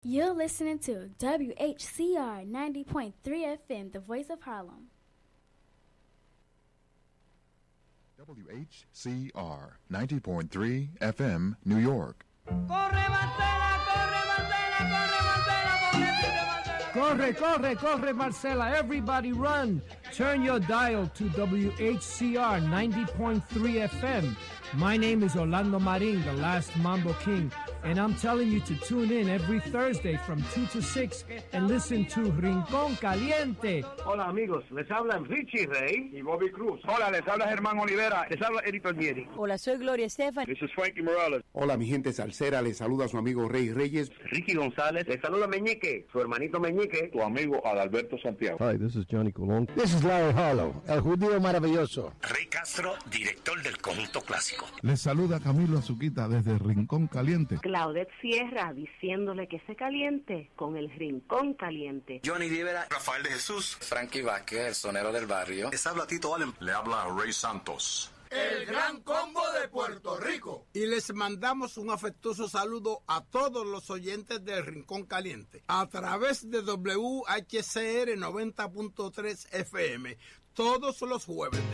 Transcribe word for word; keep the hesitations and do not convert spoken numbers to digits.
You're listening to W H C R ninety point three F M, the voice of Harlem. W H C R ninety point three F M, New York. Corre Marcela, corre Marcela, corre Marcela, corre Marcela. Corre, corre, corre Marcela, everybody run. Turn your dial to W H C R ninety point three F M. My name is Orlando Marin, the last Mambo King, and I'm telling you to tune in every Thursday from two to six and listen to Rincón Caliente. Hola amigos, les hablan Richie Rey y Bobby Cruz. Hola, les habla Germán Olivera, les habla Eric Palmieri. Hola, soy Gloria Estefan. This is Frankie Morales. Hola mi gente salsera, les saluda su amigo Rey Reyes. Ricky González, les saluda Meñique, su hermanito Meñique. Tu amigo Adalberto Santiago. Hi, this is Johnny Colón. This is Larry Harlow, el judío maravilloso. Rey Castro, director del Conjunto Clásico. Les saluda Camilo Azuquita desde Rincón Caliente. Claudette Sierra, diciéndole que se caliente con el Rincón Caliente. Johnny Rivera, Rafael de Jesús, Frankie Vázquez, el sonero del barrio. Les habla Tito Allen. Le habla Ray Santos. El Gran Combo de Puerto Rico. Y les mandamos un afectuoso saludo a todos los oyentes del Rincón Caliente a través de W H C R noventa punto tres F M todos los jueves